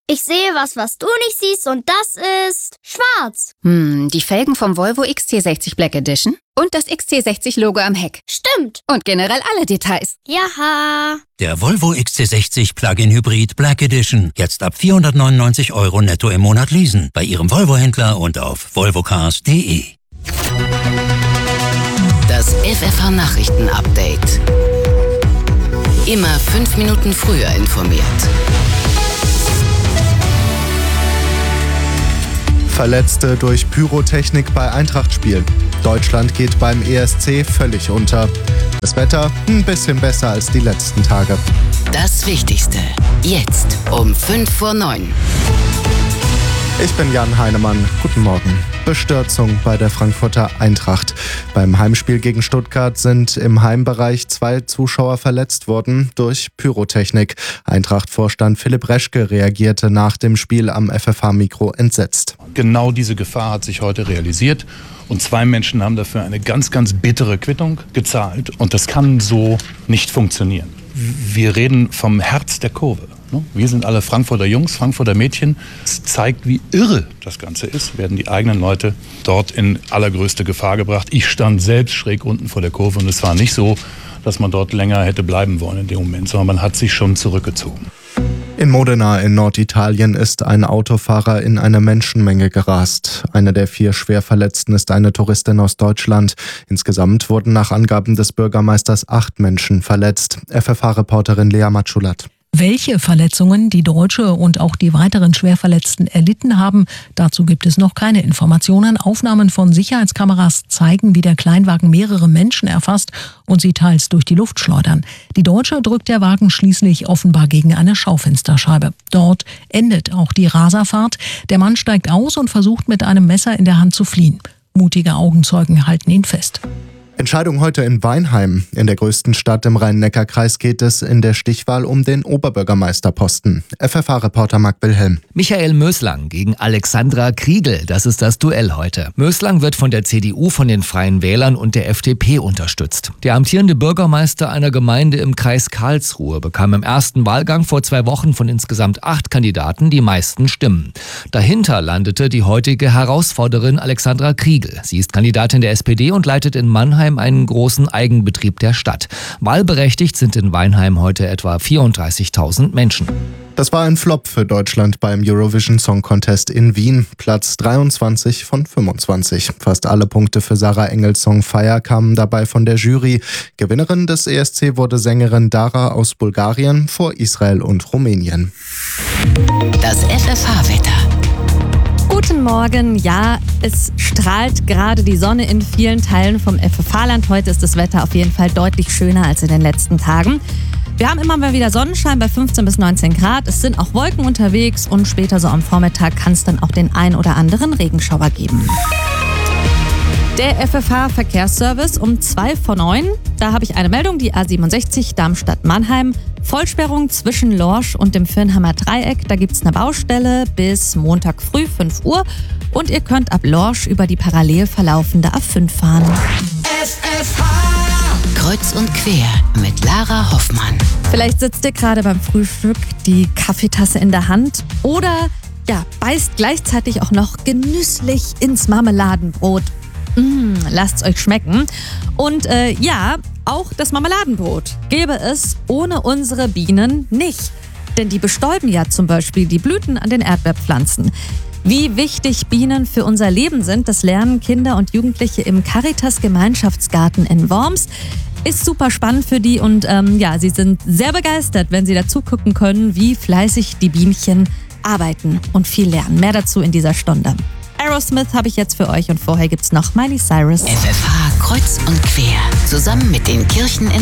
Ich sehe was du nicht siehst und das ist schwarz. Die Felgen vom Volvo XC60 Black Edition und das XC60-Logo am Heck. Stimmt. Und generell alle Details. Jaha. Der Volvo XC60 Plug-in Hybrid Black Edition. Jetzt ab 499 € netto im Monat leasen. Bei Ihrem Volvo-Händler und auf volvocars.de. Das FFH-Nachrichten-Update. Immer 5 Minuten früher informiert. Verletzte durch Pyrotechnik bei Eintracht-Spiel. Deutschland geht beim ESC völlig unter. Das Wetter ein bisschen besser als die letzten Tage. Das Wichtigste. Jetzt um 8:55. Ich bin Jan Heinemann. Guten Morgen. Bestürzung bei der Frankfurter Eintracht. Beim Heimspiel gegen Stuttgart sind im Heimbereich 2 Zuschauer verletzt worden durch Pyrotechnik. Eintracht-Vorstand Philipp Reschke reagierte nach dem Spiel am FFH-Mikro entsetzt. Genau diese Gefahr hat sich heute realisiert und 2 Menschen haben dafür eine ganz, ganz bittere Quittung gezahlt und das kann so nicht funktionieren. Wir reden vom Herz der Kurve. Wir sind alle Frankfurter Jungs, Frankfurter Mädchen. Es zeigt, wie irre das Ganze ist, werden die eigenen Leute dort in allergrößte Gefahr gebracht. Ich stand selbst schräg unten vor der Kurve und es war nicht so, dass man dort länger hätte bleiben wollen in dem Moment, sondern man hat sich schon zurückgezogen. In Modena in Norditalien ist ein Autofahrer in eine Menschenmenge gerast. Eine der 4 Schwerverletzten ist eine Touristin aus Deutschland. Insgesamt wurden nach Angaben des Bürgermeisters 8 Menschen verletzt. FFH-Reporterin Lea Matschulat. Welche Verletzungen die Deutsche und auch die weiteren Schwerverletzten erlitten haben, dazu gibt es noch keine Informationen. Aufnahmen von Sicherheitskameras zeigen, wie der Kleinwagen mehrere Menschen erfasst und sie teils durch die Luft schleudern. Die Deutsche drückt der Wagen schließlich offenbar gegen eine Schaufensterscheibe. Dort endet auch die Raserfahrt. Der Mann steigt aus und versucht mit einem Messer in der Hand zu fliehen. Mutige Augenzeugen halten ihn fest. Entscheidung heute in Weinheim. In der größten Stadt im Rhein-Neckar-Kreis geht es in der Stichwahl um den Oberbürgermeisterposten. FFH-Reporter Marc Wilhelm. Michael Möslang gegen Alexandra Kriegel, das ist das Duell heute. Möslang wird von der CDU, von den Freien Wählern und der FDP unterstützt. Der amtierende Bürgermeister einer Gemeinde im Kreis Karlsruhe bekam im ersten Wahlgang vor 2 Wochen von insgesamt 8 Kandidaten die meisten Stimmen. Dahinter landete die heutige Herausforderin Alexandra Kriegel. Sie ist Kandidatin der SPD und leitet in Mannheim einen großen Eigenbetrieb der Stadt. Wahlberechtigt sind in Weinheim heute etwa 34.000 Menschen. Das war ein Flop für Deutschland beim Eurovision Song Contest in Wien. Platz 23 von 25. Fast alle Punkte für Sarah Engels Song Fire kamen dabei von der Jury. Gewinnerin des ESC wurde Sängerin Dara aus Bulgarien vor Israel und Rumänien. Das FFH-Wetter. Guten Morgen. Ja, es strahlt gerade die Sonne in vielen Teilen vom FFH-Land. Heute ist das Wetter auf jeden Fall deutlich schöner als in den letzten Tagen. Wir haben immer mal wieder Sonnenschein bei 15 bis 19 Grad. Es sind auch Wolken unterwegs und später so am Vormittag kann es dann auch den ein oder anderen Regenschauer geben. Der FFH-Verkehrsservice um 8:55. Da habe ich eine Meldung, die A67 Darmstadt-Mannheim. Vollsperrung zwischen Lorsch und dem Firnheimer Dreieck. Da gibt es eine Baustelle bis Montag früh 5 Uhr. Und ihr könnt ab Lorsch über die parallel verlaufende A5 fahren. FFH Kreuz und quer mit Lara Hoffmann. Vielleicht sitzt ihr gerade beim Frühstück, die Kaffeetasse in der Hand oder beißt gleichzeitig auch noch genüsslich ins Marmeladenbrot. Lasst's euch schmecken. Und auch das Marmeladenbrot gäbe es ohne unsere Bienen nicht. Denn die bestäuben ja zum Beispiel die Blüten an den Erdbeerpflanzen. Wie wichtig Bienen für unser Leben sind, das lernen Kinder und Jugendliche im Caritas-Gemeinschaftsgarten in Worms. Ist super spannend für die und sie sind sehr begeistert, wenn sie dazu gucken können, wie fleißig die Bienchen arbeiten und viel lernen. Mehr dazu in dieser Stunde. Aerosmith habe ich jetzt für euch und vorher gibt's noch Miley Cyrus. FFH Kreuz und quer. Zusammen mit den Kirchen in